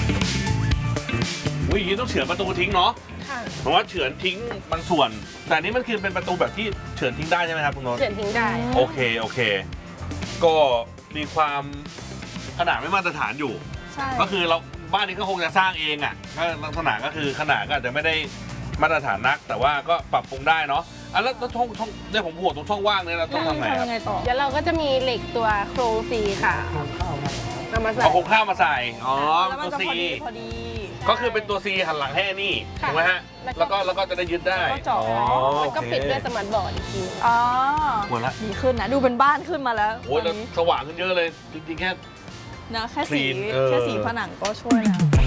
อุ้ยอย่างนี้ต้องเฉือนประตูทิ้งเนาะเพราะว่าเฉือนทิ้งบางส่วนแต่อันนี้มันคือเป็นประตูแบบที่เฉือนทิ้งได้ใช่ไหมครับคุณโน้ตเฉือนทิ้งได้โอเคก็มีความขนาดไม่มาตรฐานอยู่ใช่ก็คือเราบ้านนี้ก็คงจะสร้างเองอ่ะก็ลักษณะก็คือขนาดก็อาจจะไม่ได้มาตรฐานนัก แต่ว่าก็ปรับปรุงได้เนาะแล้วช่องเนี่ยผมห่วงตรงช่องว่างเนี่ยเราต้องทำไงครับยังไงต่อเดี๋ยวเราก็จะมีเหล็กตัวโครงซีค่ะเอามาใส่เอาโครงข้าวมาใส่อ๋อแล้วมันตัวจะซีพอดีก็คือเป็นตัวซีหันหลังให้นี่ถูกไหมฮะแล้วก็จะได้ยึดได้แล้วก็เจาะแล้วก็ปิดด้วยสมาร์ทบอร์ดอีกทีอ๋อหมดละดีขึ้นนะ ดูเป็นบ้านขึ้นมาแล้วโอ้ยตแล้อวนนี้สว่างขึ้นเยอะเลยจริงๆแค่นะแค่สี clean แค่สีผนังก็ช่วยแล้ว